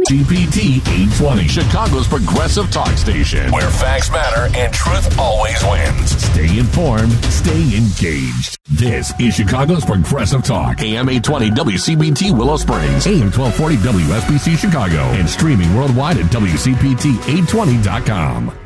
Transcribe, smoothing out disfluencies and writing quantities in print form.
GPT 820, Chicago's progressive talk station, where facts matter and truth always wins. Stay informed, stay engaged. This is Chicago's progressive talk. AM 820 WCPT Willow Springs, AM 1240 WSBC Chicago, and streaming worldwide at WCPT820.com.